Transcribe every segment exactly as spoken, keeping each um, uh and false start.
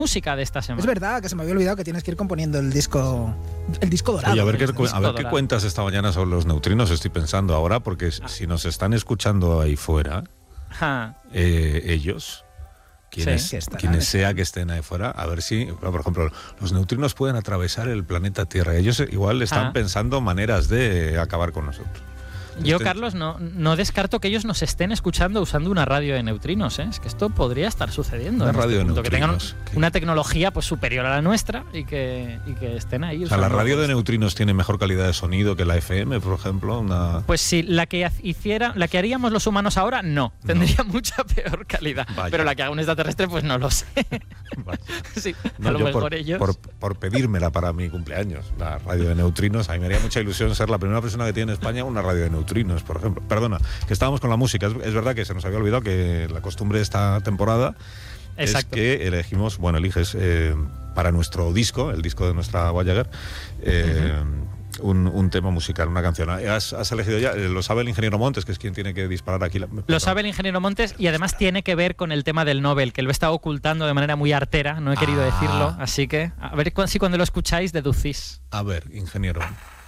música de esta semana. Es verdad que se me había olvidado que tienes que ir componiendo el disco el disco dorado. Oye, a ver, qué, disco a ver qué cuentas esta mañana sobre los neutrinos, estoy pensando ahora, porque ah. si nos están escuchando ahí fuera, eh, ellos, quienes, sí, que quienes sea que estén ahí fuera, a ver si, por ejemplo, los neutrinos pueden atravesar el planeta Tierra. Ellos igual están ah. pensando maneras de acabar con nosotros. Yo, Carlos, no, no descarto que ellos nos estén escuchando usando una radio de neutrinos, ¿eh? Es que esto podría estar sucediendo. Una radio este de neutrinos. Que tengan una tecnología pues superior a la nuestra y que, y que estén ahí. O sea, la radio de neutrinos tiene mejor calidad de sonido que la F M, por ejemplo. Una... Pues sí, la que hiciera, la que haríamos los humanos ahora, no. Tendría no. mucha peor calidad. Vaya. Pero la que haga un extraterrestre, pues no lo sé. Sí, no, a lo mejor por, ellos. Por, por pedírmela para mi cumpleaños, la radio de neutrinos. A mí me haría mucha ilusión ser la primera persona que tiene en España una radio de neutrinos. neutrinos, por ejemplo. Perdona, que estábamos con la música. Es, es verdad que se nos había olvidado que la costumbre de esta temporada Exacto. es que elegimos, bueno, eliges eh, para nuestro disco, el disco de nuestra Voyager, eh, uh-huh. un, un tema musical, una canción. ¿Has, has elegido ya? Lo sabe el ingeniero Montes, que es quien tiene que disparar aquí. La, lo sabe el ingeniero Montes y además tiene que ver con el tema del Nobel, que lo he estado ocultando de manera muy artera, no he querido ah. decirlo, así que a ver si cuando lo escucháis deducís. A ver, ingeniero.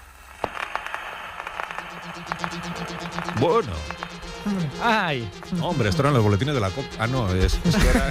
Bueno. Ay. Hombre, esto eran los boletines de la COP. Ah, no, es, esto era...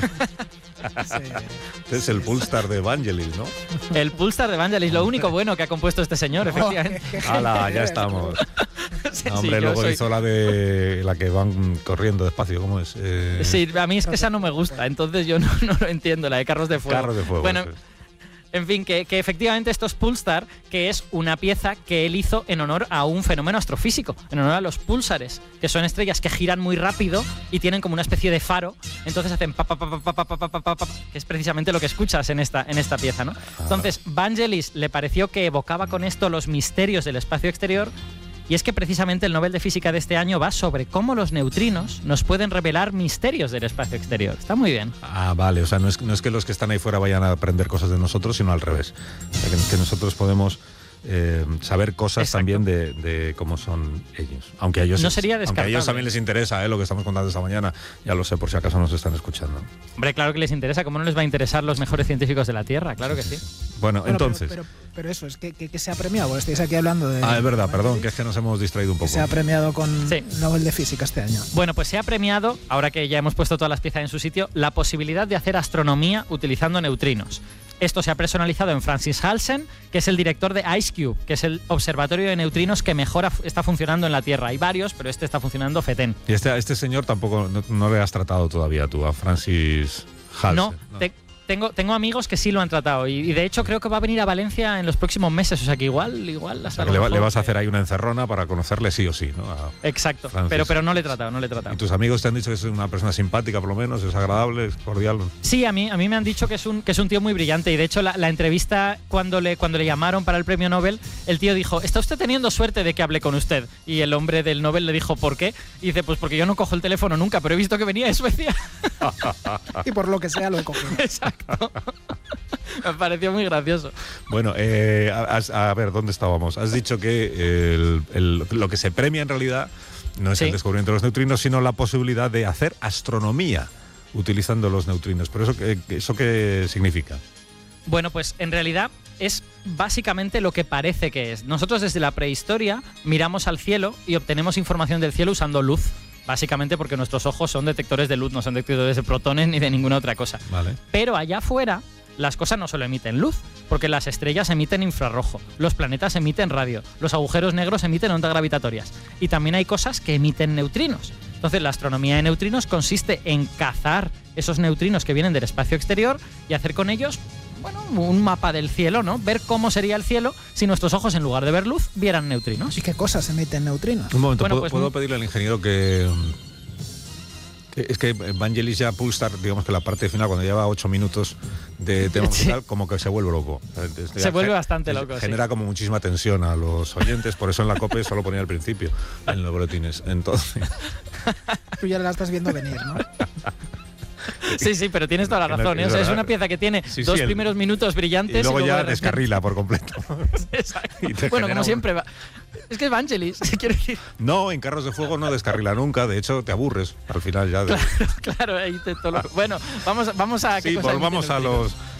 sí. Este es el Pulsar de Vangelis, ¿no? El Pulsar de Vangelis, lo único bueno que ha compuesto este señor, efectivamente. ¡Hala, ya estamos! Sí, no, hombre, sí, luego soy... hizo la de la que van corriendo despacio, ¿cómo es? Eh... Sí, a mí es que esa no me gusta, entonces yo no, no lo entiendo, la de Carros de Fuego. Carros de Fuego, bueno, sí. En fin, que, que efectivamente esto es Pulsar, que es una pieza que él hizo en honor a un fenómeno astrofísico, en honor a los púlsares, que son estrellas que giran muy rápido y tienen como una especie de faro, entonces hacen pa pa pa pa pa pa pa pa pa pa, que es precisamente lo que escuchas en esta, en esta pieza, ¿no? Entonces, Vangelis le pareció que evocaba con esto los misterios del espacio exterior. Y es que precisamente el Nobel de Física de este año va sobre cómo los neutrinos nos pueden revelar misterios del espacio exterior. Está muy bien. Ah, vale. O sea, no es, no es que los que están ahí fuera vayan a aprender cosas de nosotros, sino al revés. O sea, que, que nosotros podemos eh, saber cosas Exacto. también de, de cómo son ellos. Aunque a ellos, no sería aunque a ellos también les interesa eh, lo que estamos contando esta mañana. Ya lo sé, por si acaso nos están escuchando. Hombre, claro que les interesa. ¿Cómo no les va a interesar los mejores científicos de la Tierra? Claro que sí. Bueno, bueno entonces... Pero, pero, pero eso, es que, que, que se ha premiado. Estáis aquí hablando de... Ah, es verdad, perdón, que es que nos hemos distraído un poco. Se ha premiado con sí. Nobel de Física este año. Bueno, pues se ha premiado, ahora que ya hemos puesto todas las piezas en su sitio, la posibilidad de hacer astronomía utilizando neutrinos. Esto se ha personalizado en Francis Halsen, que es el director de IceCube, que es el observatorio de neutrinos que mejor está funcionando en la Tierra. Hay varios, pero este está funcionando fetén. Y este, este señor tampoco, no, no le has tratado todavía tú, a Francis Halsen. No, ¿no? Te, Tengo, tengo amigos que sí lo han tratado y, y de hecho creo que va a venir a Valencia en los próximos meses, o sea que igual, igual hasta o sea, que le, le vas a hacer ahí una encerrona para conocerle sí o sí, ¿no? A Exacto, pero, pero no le he tratado, no le he tratado. ¿Y tus amigos te han dicho que es una persona simpática por lo menos, es agradable, es cordial? Sí, a mí, a mí me han dicho que es un, que es un tío muy brillante y de hecho la, la entrevista cuando le, cuando le llamaron para el premio Nobel, el tío dijo, ¿está usted teniendo suerte de que hable con usted? Y el hombre del Nobel le dijo, ¿por qué? Y dice, pues porque yo no cojo el teléfono nunca, pero he visto que venía de Suecia. Y por lo que sea lo he cogido. Exacto. Me pareció muy gracioso. Bueno, eh, a, a ver, ¿dónde estábamos? Has dicho que el, el, lo que se premia en realidad no es sí. el descubrimiento de los neutrinos, sino la posibilidad de hacer astronomía utilizando los neutrinos. ¿Pero eso, eso qué significa? Bueno, pues en realidad es básicamente lo que parece que es. Nosotros desde la prehistoria miramos al cielo y obtenemos información del cielo usando luz. Básicamente porque nuestros ojos son detectores de luz, no son detectores de protones ni de ninguna otra cosa. Vale. Pero allá afuera las cosas no solo emiten luz, porque las estrellas emiten infrarrojo, los planetas emiten radio, los agujeros negros emiten ondas gravitatorias y también hay cosas que emiten neutrinos. Entonces la astronomía de neutrinos consiste en cazar esos neutrinos que vienen del espacio exterior y hacer con ellos, bueno, un mapa del cielo, ¿no? Ver cómo sería el cielo si nuestros ojos, en lugar de ver luz, vieran neutrinos. ¿Y qué cosas emiten neutrinos? Un momento, bueno, ¿puedo, pues, ¿puedo pedirle al ingeniero que... Es que Vangelis ya Pulsar, digamos que la parte final, cuando lleva ocho minutos de tema musical, sí. como que se vuelve loco. Se vuelve bastante loco, Genera sí. como muchísima tensión a los oyentes, por eso en la COPE solo ponía al principio, en los boletines. Entonces... Tú ya la estás viendo venir, ¿no? Sí, sí, pero tienes toda la razón, ¿eh? O sea, es una pieza que tiene sí, dos sí, el... primeros minutos brillantes y luego, y luego ya de descarrila por completo. Exacto. Bueno, como un... siempre va. Es que es Vangelis, quiero decir. No, en Carros de Fuego no descarrila nunca, de hecho te aburres al final ya. De... Claro, claro, ahí te tolo... Bueno, vamos, vamos a... Sí, pues vamos a los,